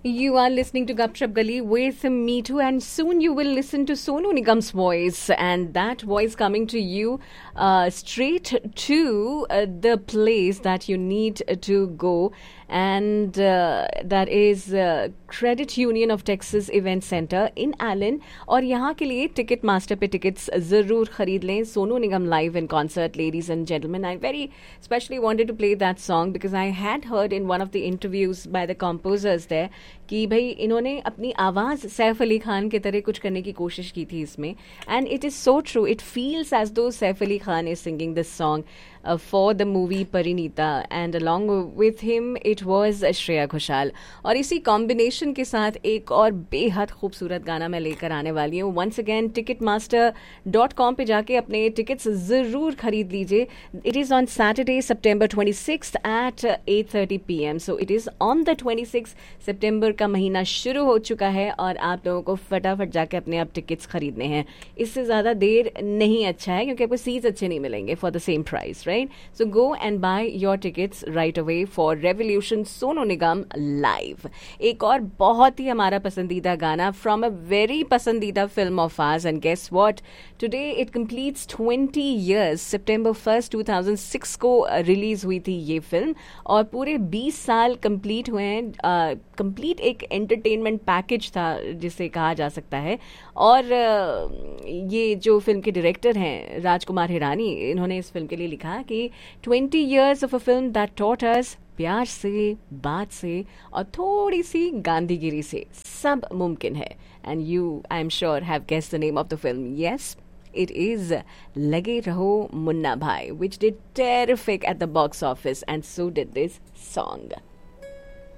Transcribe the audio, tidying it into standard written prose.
You are listening to Gupshup Gali with me too, and soon you will listen to Sonu Nigam's voice, and that voice coming to you straight to the place that you need to go, and that is Credit Union of Texas Event Center in Allen. और यहाँ के लिए ticket master पे tickets ज़रूर खरीद लें. Sonu Nigam live in concert, ladies and gentlemen. I very specially wanted to play that song because I had heard in one of the interviews by the composers there कि भाई इन्होंने अपनी आवाज़ सैफ अली खान की तरह कुछ करने की कोशिश की थी इसमें. And it is so true. It feels as though Saif Ali Khan is singing this song for the movie Parinita, and along with him it was Shreya Ghoshal. और इसी कॉम्बिनेशन के साथ एक और बेहद खूबसूरत गाना मैं लेकर आने वाली हूँ. Once again ticketmaster.com पे जाके अपने टिकट्स ज़रूर खरीद लीजिए. It is on Saturday, September 26th at 8:30 p.m. So it is on the 26th September का महीना शुरू हो चुका है और आप लोगों को फटाफट जाके अपने आप टिकट्स खरीदने हैं. इससे ज़्यादा देर नहीं अच्छा है क्योंकि आपको सीट्स अच्छे नहीं मिलेंगे for the same price, right? So go and buy your tickets right away for Revolution Sonu Nigam live. एक और बहुत ही हमारा पसंदीदा गाना from a very पसंदीदा film of ours, and guess what? Today it completes 20 years. September 1st 2006 को release हुई थी ये फिल्म और पूरे 20 साल कंप्लीट हुए हैं. कंप्लीट एक एंटरटेनमेंट पैकेज था जिसे कहा जा सकता है. और ये जो फिल्म के डायरेक्टर हैं राजकुमार हिरानी, इन्होंने इस फिल्म के लिए लिखा कि 20 years of a film that taught us प्यार से, बात से और थोड़ी सी गांधीगिरी से सब मुमकिन है. And you, I am sure, have guessed the name of the film. Yes, it is Lage Raho Munna Bhai, which did terrific at the box office, and so did this song.